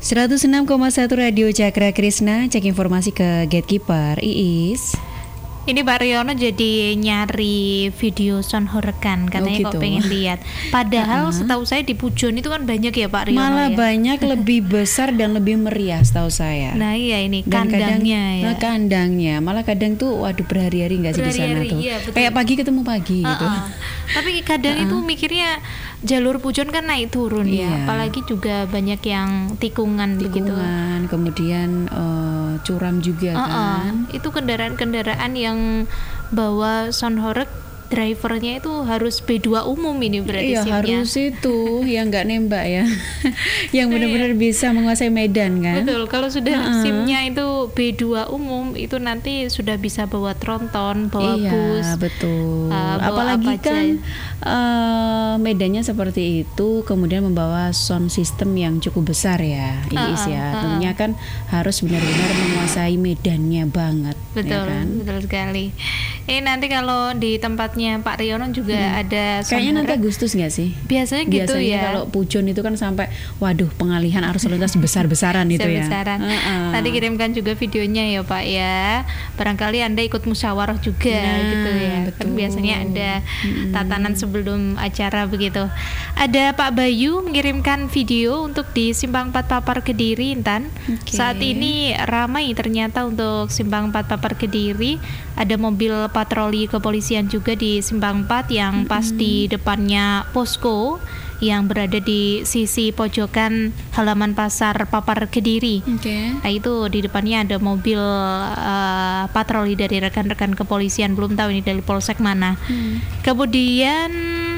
106,1 Radio Cakra Krisna, cek informasi ke Gatekeeper. Iis. Ini Pak Riono jadi nyari video Son Horekan, katanya kok pengen lihat. Padahal setahu saya di Pujon itu kan banyak ya Pak Riono. Malah banyak lebih besar dan lebih meriah setahu saya. Nah iya ini dan kandangnya ya. Kandangnya, malah kadang tuh waduh berhari-hari nggak sih di sana tuh. Iya, kayak pagi ketemu pagi gitu. Tapi kadang itu mikirnya jalur Pujon kan naik turun ya. Apalagi juga banyak yang tikungan begitu. Kemudian curam juga kan. Itu kendaraan-kendaraan yang bawa Son Horek, drivernya itu harus B2 umum ini berarti iya, SIM-nya. Harus itu yang nggak nembak ya. Yang benar-benar bisa menguasai medan kan. Betul, kalau sudah SIM-nya itu B2 umum itu nanti sudah bisa bawa tronton, bawa bus. Iya, betul. Apalagi kan medannya seperti itu, kemudian membawa sound system yang cukup besar ya, Iis ya. Tentunya kan harus benar-benar menguasai medannya banget. Betul, ya kan? Betul sekali. Ini nanti kalau di tempatnya Pak Riono juga ada kayaknya nanti Agustus nggak sih? Biasanya gitu ya. Kalau Pujon itu kan sampai waduh pengalihan arus lalu lintas besar-besaran itu ya. Nanti kirimkan juga videonya ya Pak ya. Barangkali Anda ikut musyawarah juga gitu ya. Betul. Kan biasanya ada tatanan sebelum acara begitu. Ada Pak Bayu mengirimkan video untuk di Simpang 4 Papar Kediri, Intan. Saat ini ramai ternyata untuk Simpang 4 Papar Kediri. Ada mobil patroli kepolisian juga di Simpang 4 yang pas di depannya posko yang berada di sisi pojokan halaman pasar Papar Kediri. Nah itu di depannya ada mobil patroli dari rekan-rekan kepolisian, belum tahu ini dari polsek mana. Kemudian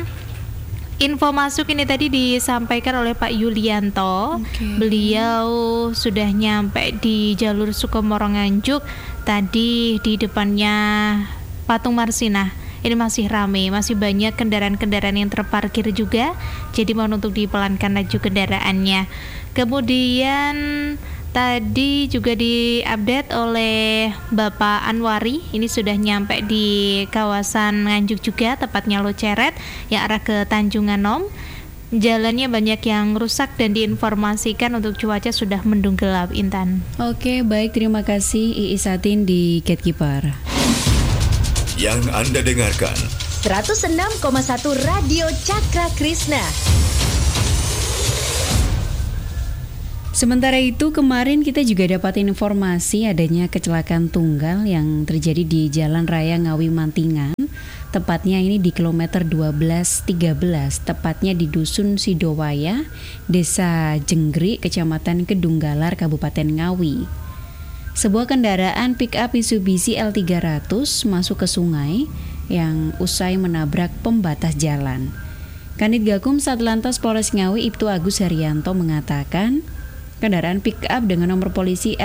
info masuk ini tadi disampaikan oleh Pak Yulianto. Beliau sudah nyampe di jalur Sukomoro Nganjuk, tadi di depannya Patung Marsinah. Ini masih ramai, masih banyak kendaraan-kendaraan yang terparkir juga. Jadi mohon untuk dipelankan laju kendaraannya. Kemudian tadi juga diupdate oleh Bapak Anwari. Ini sudah nyampe di kawasan Nganjuk juga, tepatnya Loceret yang arah ke Tanjung Anom. Jalannya banyak yang rusak dan diinformasikan untuk cuaca sudah mendung gelap, Intan. Oke, baik, terima kasih Iis Satin di Gatekeeper. Yang Anda dengarkan 106,1 Radio Cakra Krisna. Sementara itu kemarin kita juga dapat informasi adanya kecelakaan tunggal yang terjadi di Jalan Raya Ngawi Mantingan. Tepatnya ini di kilometer 1213, tepatnya di Dusun Sidowaya, Desa Jenggri, Kecamatan Kedunggalar, Kabupaten Ngawi. Sebuah kendaraan pick-up Mitsubishi L300 masuk ke sungai yang usai menabrak pembatas jalan. Kanit Gakum Satlantas Polres Ngawi Ibtu Agus Haryanto mengatakan kendaraan pick-up dengan nomor polisi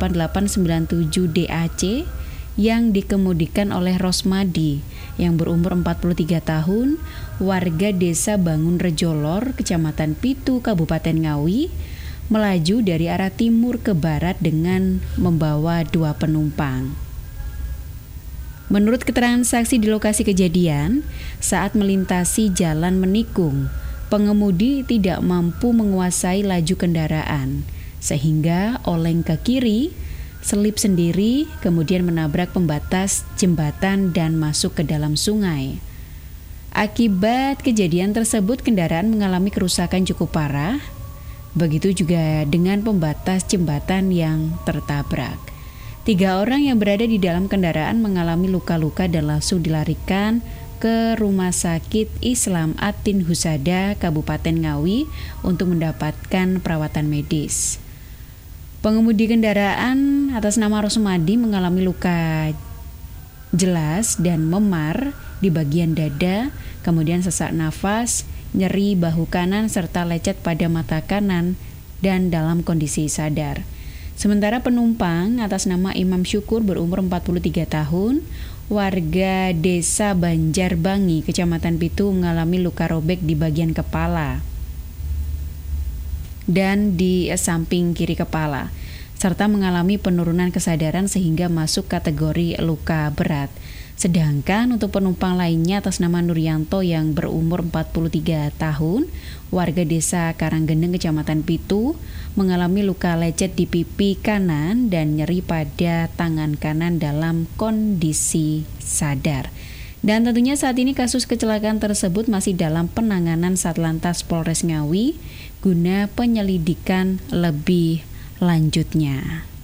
L8897DAC yang dikemudikan oleh Rosmadi yang berumur 43 tahun, warga Desa Bangun Rejolor, Kecamatan Pitu, Kabupaten Ngawi, melaju dari arah timur ke barat dengan membawa 2 penumpang. Menurut keterangan saksi di lokasi kejadian, saat melintasi jalan menikung, pengemudi tidak mampu menguasai laju kendaraan, sehingga oleng ke kiri, selip sendiri, kemudian menabrak pembatas jembatan dan masuk ke dalam sungai. Akibat kejadian tersebut, kendaraan mengalami kerusakan cukup parah. Begitu juga dengan pembatas jembatan yang tertabrak. 3 orang yang berada di dalam kendaraan mengalami luka-luka dan langsung dilarikan ke Rumah Sakit Islam Atin Husada, Kabupaten Ngawi untuk mendapatkan perawatan medis. Pengemudi kendaraan atas nama Rosmadi mengalami luka jelas dan memar di bagian dada, kemudian sesak nafas, nyeri bahu kanan serta lecet pada mata kanan dan dalam kondisi sadar. Sementara penumpang atas nama Imam Syukur berumur 43 tahun, warga Desa Banjarbangi, Kecamatan Pitu mengalami luka robek di bagian kepala dan di samping kiri kepala, serta mengalami penurunan kesadaran sehingga masuk kategori luka berat. Sedangkan untuk penumpang lainnya atas nama Nuryanto yang berumur 43 tahun, warga desa Karanggendeng, Kecamatan Pitu, mengalami luka lecet di pipi kanan dan nyeri pada tangan kanan dalam kondisi sadar. Dan tentunya saat ini kasus kecelakaan tersebut masih dalam penanganan Satlantas Polres Ngawi guna penyelidikan lebih lanjutnya.